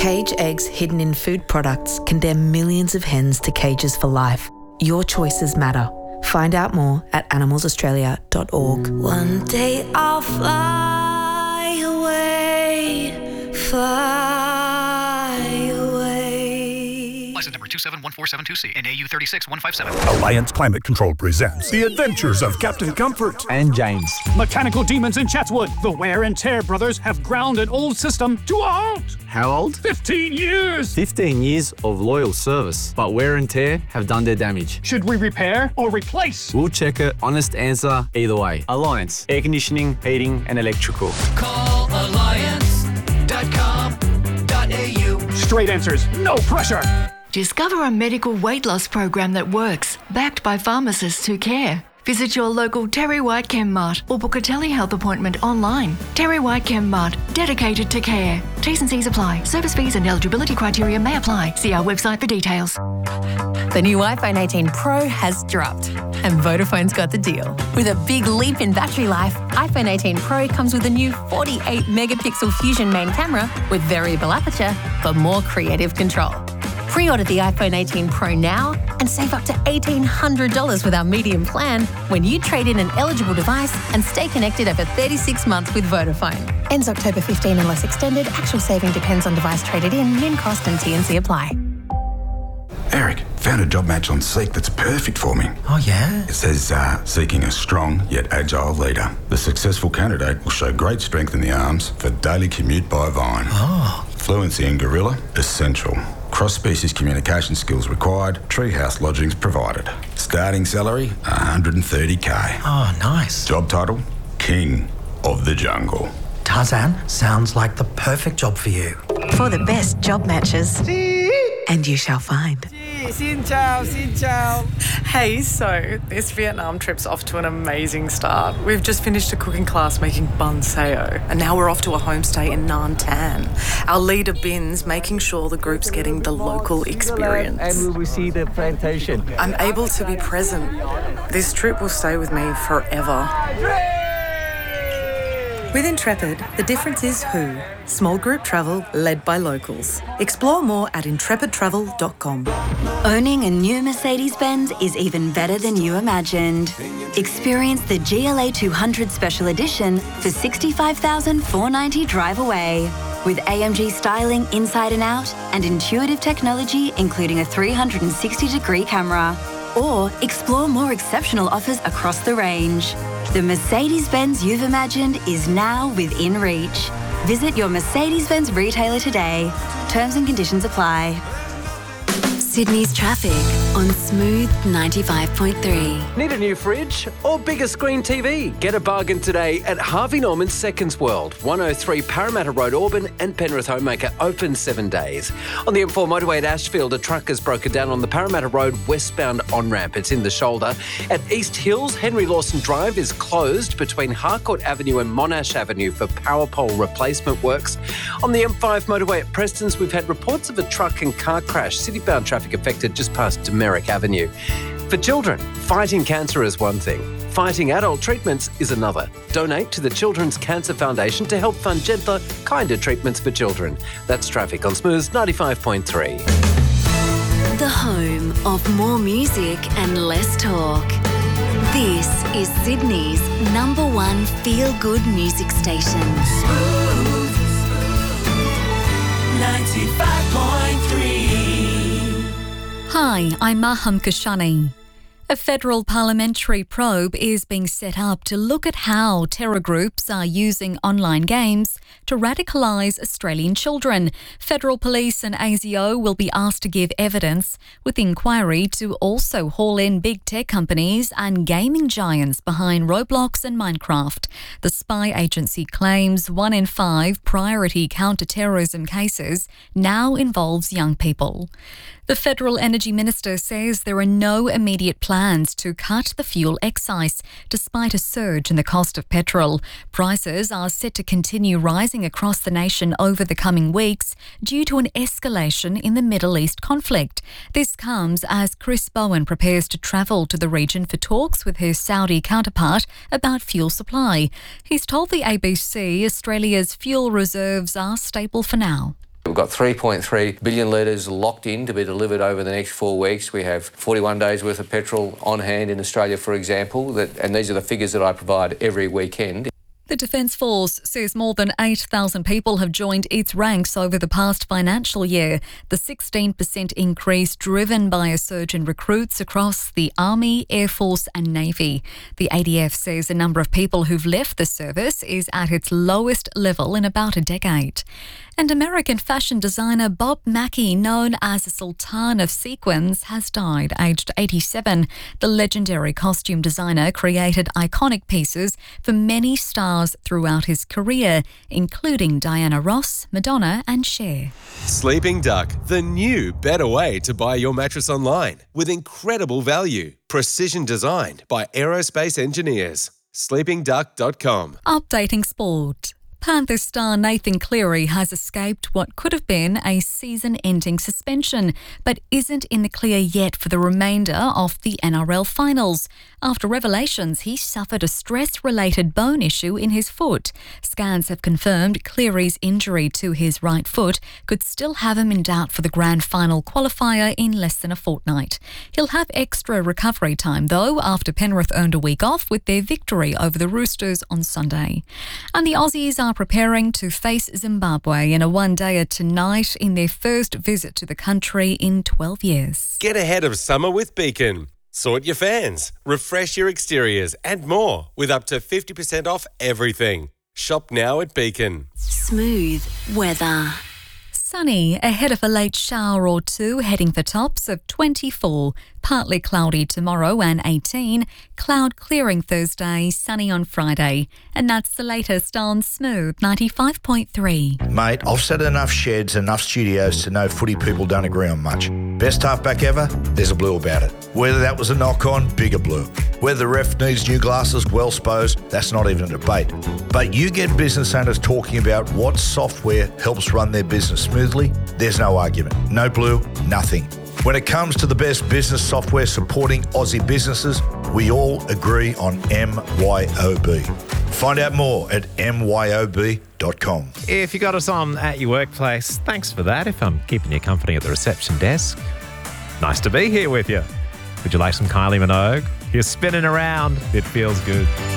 Cage eggs hidden in food products condemn millions of hens to cages for life. Your choices matter. Find out more at animalsaustralia.org. One day I'll fly away, fly away. License number 2714726 and AU 36157. Alliance Climate Control presents The Adventures of Captain Comfort and James. Mechanical demons in Chatswood. The Wear and Tear brothers have ground an old system to a halt. How old? 15 years. 15 years of loyal service, but Wear and Tear have done their damage. Should we repair or replace? We'll check it. Honest answer either way. Alliance. Air conditioning, heating and electrical. Call alliance.com.au. Straight answers. No pressure. Discover a medical weight loss program that works, backed by pharmacists who care. Visit your local Terry White Chem Mart or book a telehealth appointment online. Terry White Chem Mart, dedicated to care. T's and C's apply. Service fees and eligibility criteria may apply. See our website for details. The new iPhone 18 Pro has dropped, and Vodafone's got the deal. With a big leap in battery life, iPhone 18 Pro comes with a new 48-megapixel Fusion main camera with variable aperture for more creative control. Pre-order the iPhone 18 Pro now and save up to $1,800 with our medium plan when you trade in an eligible device and stay connected over 36 months with Vodafone. Ends October 15 unless extended. Actual saving depends on device traded in. Min cost and T&C apply. Eric, found a job match on Seek that's perfect for me. Oh, yeah? It says, seeking a strong yet agile leader. The successful candidate will show great strength in the arms for daily commute by Vine. Oh. Fluency in Gorilla, essential. Cross-species communication skills required. Treehouse lodgings provided. Starting salary, $130K. Oh, nice. Job title, King of the Jungle. Tarzan, sounds like the perfect job for you. For the best job matches. And you shall find. Xin chào, xin chào. Hey, so this Vietnam trip's off to an amazing start. We've just finished a cooking class making bun sao, and now we're off to a homestay in Nam Tan. Our leader Bin's making sure the group's getting the local experience. And we see the plantation. I'm able to be present. This trip will stay with me forever. With Intrepid, the difference is who. Small group travel led by locals. Explore more at intrepidtravel.com. Owning a new Mercedes-Benz is even better than you imagined. Experience the GLA 200 Special Edition for $65,490 drive away. With AMG styling inside and out and intuitive technology including a 360-degree camera. Or explore more exceptional offers across the range. The Mercedes-Benz you've imagined is now within reach. Visit your Mercedes-Benz retailer today. Terms and conditions apply. Sydney's traffic on Smooth 95.3. Need a new fridge or bigger screen TV? Get a bargain today at Harvey Norman's Seconds World, 103 Parramatta Road, Auburn, and Penrith Homemaker, open 7 days. On the M4 motorway at Ashfield, a truck has broken down on the Parramatta Road westbound on-ramp. It's in the shoulder. At East Hills, Henry Lawson Drive is closed between Harcourt Avenue and Monash Avenue for power pole replacement works. On the M5 motorway at Prestons, we've had reports of a truck and car crash. City-bound traffic affected just past Merrick Avenue. For children, fighting cancer is one thing. Fighting adult treatments is another. Donate to the Children's Cancer Foundation to help fund gentler, kinder treatments for children. That's traffic on Smooth 95.3. The home of more music and less talk. This is Sydney's #1 feel-good music station. Smooth 95.3. Hi, I'm Maham Kashani. A federal parliamentary probe is being set up to look at how terror groups are using online games to radicalise Australian children. Federal police and ASIO will be asked to give evidence, with the inquiry to also haul in big tech companies and gaming giants behind Roblox and Minecraft. The spy agency claims 1 in 5 priority counter-terrorism cases now involves young people. The Federal Energy Minister says there are no immediate plans to cut the fuel excise, despite a surge in the cost of petrol. Prices are set to continue rising across the nation over the coming weeks due to an escalation in the Middle East conflict. This comes as Chris Bowen prepares to travel to the region for talks with his Saudi counterpart about fuel supply. He's told the ABC Australia's fuel reserves are stable for now. We've got 3.3 billion litres locked in to be delivered over the next 4 weeks. We have 41 days worth of petrol on hand in Australia, for example, and these are the figures that I provide every weekend. The Defence Force says more than 8,000 people have joined its ranks over the past financial year, the 16% increase driven by a surge in recruits across the Army, Air Force and Navy. The ADF says the number of people who've left the service is at its lowest level in about a decade. And American fashion designer Bob Mackie, known as the Sultan of Sequins, has died, aged 87. The legendary costume designer created iconic pieces for many stars throughout his career, including Diana Ross, Madonna and Cher. Sleeping Duck, the new, better way to buy your mattress online with incredible value. Precision designed by aerospace engineers. sleepingduck.com. Updating sport. Panthers star Nathan Cleary has escaped what could have been a season-ending suspension, but isn't in the clear yet for the remainder of the NRL finals. After revelations, he suffered a stress-related bone issue in his foot. Scans have confirmed Cleary's injury to his right foot could still have him in doubt for the grand final qualifier in less than a fortnight. He'll have extra recovery time, though, after Penrith earned a week off with their victory over the Roosters on Sunday. And the Aussies are preparing to face Zimbabwe in a one-dayer tonight in their first visit to the country in 12 years. Get ahead of summer with Beacon. Sort your fans, refresh your exteriors and more with up to 50% off everything. Shop now at Beacon. Smooth weather. Sunny, ahead of a late shower or two, heading for tops of 24. Partly cloudy tomorrow and 18. Cloud clearing Thursday, sunny on Friday. And that's the latest on Smooth 95.3. Mate, I've set enough sheds, enough studios to know footy people don't agree on much. Best halfback ever? There's a blue about it. Whether that was a knock-on, bigger blue. Whether the ref needs new glasses, well supposed, that's not even a debate. But you get business owners talking about what software helps run their business smoothly, there's no argument. No blue, nothing. When it comes to the best business software supporting Aussie businesses, we all agree on MYOB. Find out more at myob.com. If you got us on at your workplace, thanks for that. If I'm keeping you company at the reception desk, nice to be here with you. Would you like some Kylie Minogue? You're spinning around. It feels good.